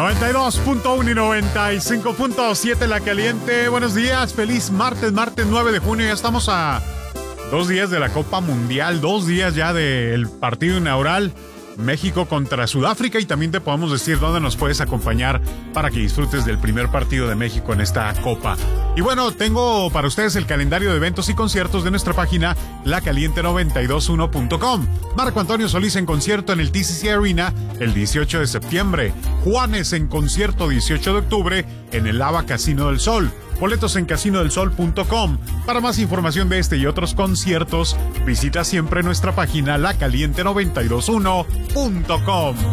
92.1 y 95.7 La Caliente. Buenos días, feliz martes 9 de junio. Ya estamos a 2 días de la Copa Mundial, 2 días ya del partido inaugural México contra Sudáfrica, y también te podemos decir dónde nos puedes acompañar para que disfrutes del primer partido de México en esta Copa. Y bueno, tengo para ustedes el calendario de eventos y conciertos de nuestra página lacaliente921.com. Marco Antonio Solís en concierto en el TCC Arena el 18 de septiembre. Juanes en concierto 18 de octubre en el Lava Casino del Sol. Boletos en casinodelsol.com. Para más información de este y otros conciertos, visita siempre nuestra página lacaliente921.com.